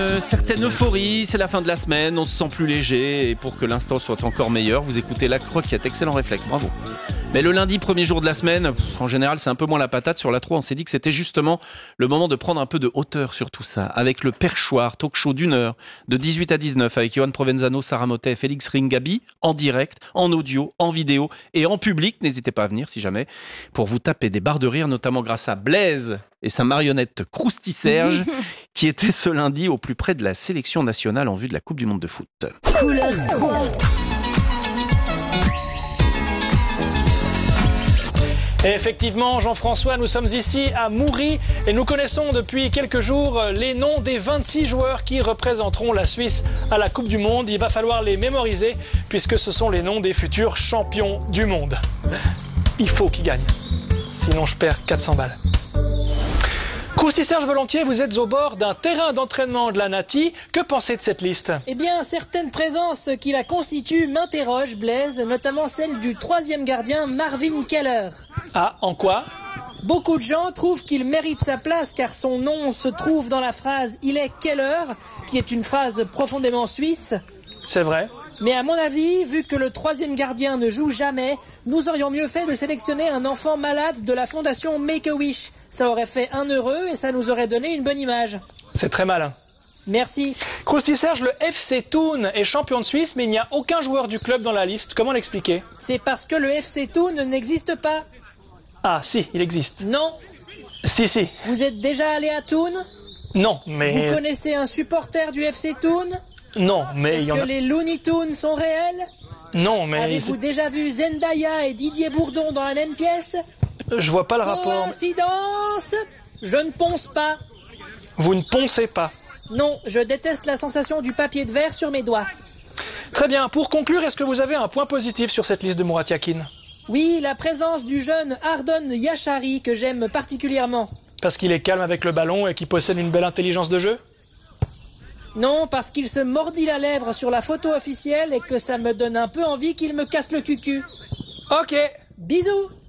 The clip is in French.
Certaine euphorie, c'est la fin de la semaine, on se sent plus léger et pour que l'instant soit encore meilleur, vous écoutez La Croquette, excellent réflexe, bravo. Mais le lundi, premier jour de la semaine, en général c'est un peu moins la patate. Sur la 3, on s'est dit que c'était justement le moment de prendre un peu de hauteur sur tout ça, avec le Perchoir, talk show d'1 heure, de 18 à 19, avec Johan Provenzano, Sarah Motet et Félix Ringabi, en direct, en audio, en vidéo et en public. N'hésitez pas à venir si jamais, pour vous taper des barres de rire, notamment grâce à Blaise et sa marionnette Krusty Serge, qui était ce lundi au plus près de la sélection nationale en vue de la Coupe du Monde de foot. Couleur 3. Et effectivement, Jean-François, nous sommes ici à Moury et nous connaissons depuis quelques jours les noms des 26 joueurs qui représenteront la Suisse à la Coupe du Monde. Il va falloir les mémoriser puisque ce sont les noms des futurs champions du monde. Il faut qu'ils gagnent, sinon je perds 400 balles. Krusty Serge Volontiers, vous êtes au bord d'un terrain d'entraînement de la Nati. Que pensez de cette liste ? Eh bien, certaines présences qui la constituent m'interrogent, Blaise, notamment celle du 3e gardien Marvin Keller. Ah, en quoi ? Beaucoup de gens trouvent qu'il mérite sa place car son nom se trouve dans la phrase « Il est Keller », qui est une phrase profondément suisse. C'est vrai. Mais à mon avis, vu que le 3e gardien ne joue jamais, nous aurions mieux fait de sélectionner un enfant malade de la fondation Make-A-Wish. Ça aurait fait un heureux et ça nous aurait donné une bonne image. C'est très malin. Merci. Krusty Serge, le FC Thun est champion de Suisse, mais il n'y a aucun joueur du club dans la liste. Comment l'expliquer ? C'est parce que le FC Thun n'existe pas. Ah, si, il existe. Non. Si. Vous êtes déjà allé à Thun ? Non, mais... Vous connaissez un supporter du FC Thun ? Non, mais il Est-ce y en que a... les Looney Tunes sont réels ? Non, mais... Avez-vous déjà vu Zendaya et Didier Bourdon dans la même pièce ? Je vois pas le rapport. Coïncidence ? Je ne ponce pas. Vous ne poncez pas. Non, je déteste la sensation du papier de verre sur mes doigts. Très bien. Pour conclure, est-ce que vous avez un point positif sur cette liste de Murat Yakin ? Oui, la présence du jeune Ardon Yachari que j'aime particulièrement. Parce qu'il est calme avec le ballon et qu'il possède une belle intelligence de jeu ? Non, parce qu'il se mordit la lèvre sur la photo officielle et que ça me donne un peu envie qu'il me casse le cucu. Ok. Bisous.